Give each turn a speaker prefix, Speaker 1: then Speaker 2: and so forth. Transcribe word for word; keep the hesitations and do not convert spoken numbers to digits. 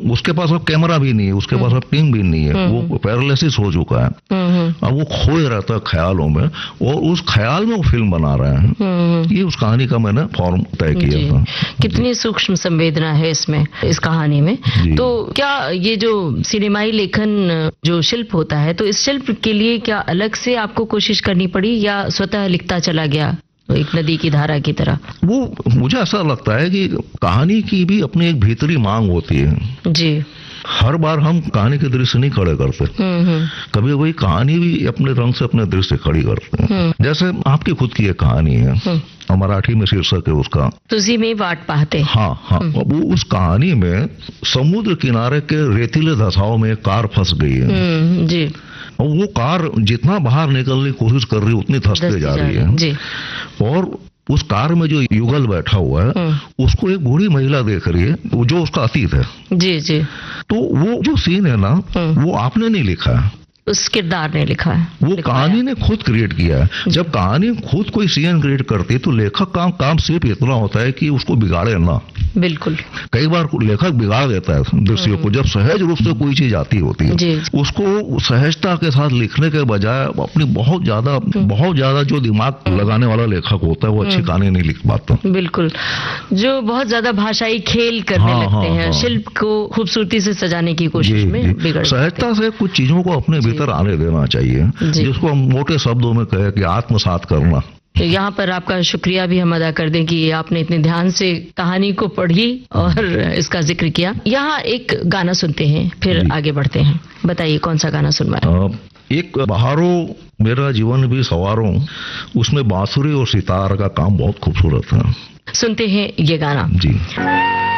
Speaker 1: उसके पास अब कैमरा भी नहीं है, उसके पास अब टीम भी नहीं है, वो पैरालिसिस हो चुका है। अब वो खोए रहता है ख्यालों में और उस ख्याल में वो फिल्म बना रहे हैं। ये उस कहानी का मैंने फॉर्म तय किया था।
Speaker 2: कितनी सूक्ष्म संवेदना है इसमें, इस कहानी में। तो क्या ये जो सिनेमाई लेखन जो शिल्प होता है, तो इस शिल्प के लिए क्या अलग से आपको कोशिश करनी पड़ी या स्वतः लिखता चला गया एक नदी की धारा की तरह?
Speaker 1: वो मुझे ऐसा लगता है कि कहानी की भी अपनी एक भीतरी मांग होती है
Speaker 2: जी।
Speaker 1: हर बार हम कहानी के दृश्य नहीं खड़े करते, कभी कभी कहानी भी अपने रंग से अपने दृश्य खड़ी करते हैं। जैसे आपकी खुद की एक कहानी है, मराठी में शीर्षक है उसका
Speaker 2: तुझी में वाट पाहते।
Speaker 1: हाँ हाँ, वो उस कहानी में समुद्र किनारे के रेतीले धसाव में कार फंस गई है
Speaker 2: जी।
Speaker 1: वो कार जितना बाहर निकलने की कोशिश कर रही है उतनी धंसते जा रही है
Speaker 2: जी।
Speaker 1: और उस कार में जो युगल बैठा हुआ है उसको एक बूढ़ी महिला देख रही है जो उसका अतीत है
Speaker 2: जी जी।
Speaker 1: तो वो जो सीन है ना वो आपने नहीं लिखा है,
Speaker 2: उस किरदार ने लिखा है,
Speaker 1: वो कहानी ने खुद क्रिएट किया है। जब कहानी खुद कोई सीन क्रिएट करती है तो लेखक का काम सिर्फ इतना होता है कि उसको बिगाड़े ना।
Speaker 2: बिल्कुल।
Speaker 1: कई बार लेखक बिगाड़ देता है दृश्यों को, जब सहज रूप से कोई चीज आती होती है जी। उसको सहजता के साथ लिखने के बजाय अपनी बहुत ज्यादा बहुत ज्यादा जो दिमाग लगाने वाला लेखक होता है वो अच्छी कहानी नहीं लिख पाता।
Speaker 2: बिल्कुल, जो बहुत ज्यादा भाषाई खेल करने हाँ, लगते हाँ, हैं हाँ। शिल्प को खूबसूरती से सजाने की कोशिश में बिगड़
Speaker 1: सहजता से कुछ चीजों को अपने भीतर आने देना चाहिए, जिसको हम मोटे शब्दों में कहे कि आत्मसात करना।
Speaker 2: तो यहाँ पर आपका शुक्रिया भी हम अदा कर दें कि आपने इतने ध्यान से कहानी को पढ़ी और इसका जिक्र किया। यहाँ एक गाना सुनते हैं फिर आगे बढ़ते हैं। बताइए कौन सा गाना सुनवाएं?
Speaker 1: एक बहारो मेरा जीवन भी सवारों, उसमें बांसुरी और सितार का काम बहुत खूबसूरत है।
Speaker 2: सुनते हैं ये गाना
Speaker 1: जी।